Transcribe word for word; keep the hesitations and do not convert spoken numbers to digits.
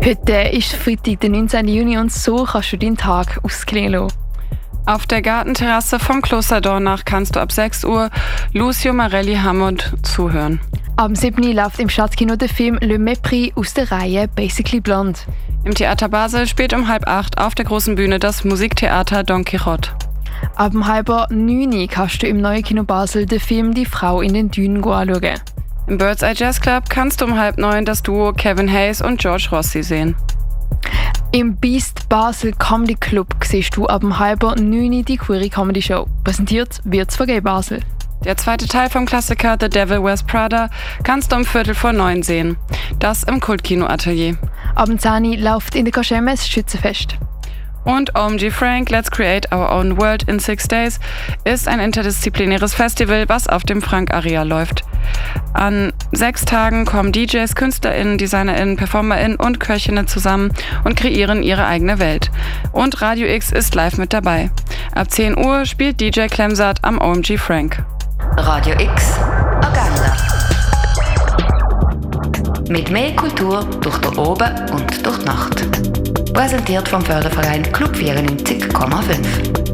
Heute ist Freitag, der neunzehnten Juni, und so kannst du deinen Tag ausklingen lassen. Auf der Gartenterrasse vom Kloster Dornach kannst du ab sechs Uhr Lucio Marelli Hammond zuhören. Am siebten läuft im Stadtkino der Film Le Mépris aus der Reihe Basically Blonde. Im Theater Basel spielt um halb acht auf der großen Bühne das Musiktheater Don Quixote. Ab um halb neun kannst du im neuen Kino Basel den Film Die Frau in den Dünen anschauen. Im Birds Eye Jazz Club kannst du um halb neun das Duo Kevin Hayes und George Rossi sehen. Im Beast Basel Comedy Club siehst du ab um halb neun die Query Comedy Show. Präsentiert wird von Gay Basel. Der zweite Teil vom Klassiker The Devil Wears Prada kannst du um Viertel vor neun sehen. Das im Kultkino Atelier. Ab um zehn läuft in der Kaschemme das Schützenfest. Und O M G Frank Let's Create Our Own World in Six Days ist ein interdisziplinäres Festival, was auf dem Frank-Areal läuft. An sechs Tagen kommen D Js, KünstlerInnen, DesignerInnen, PerformerInnen und Köchinnen zusammen und kreieren ihre eigene Welt. Und Radio X ist live mit dabei. Ab zehn Uhr spielt D J Klemsat am O M G Frank. Radio X Agenda. Mit mehr Kultur durch den Oben und durch die Nacht. Präsentiert vom Förderverein Club vierundneunzig Komma fünf.